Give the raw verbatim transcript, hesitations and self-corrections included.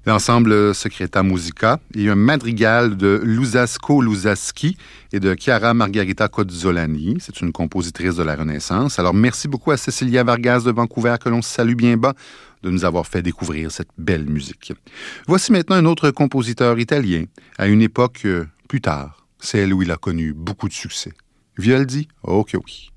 L'ensemble Secreta Musica et un madrigal de Luzzasco Luzzaschi et de Chiara Margherita Cozzolani. C'est une compositrice de la Renaissance. Alors, merci beaucoup à Cecilia Vargas de Vancouver, que l'on salue bien bas, de nous avoir fait découvrir cette belle musique. Voici maintenant un autre compositeur italien, à une époque euh, plus tard, celle où il a connu beaucoup de succès. Vivaldi? Ok, ok.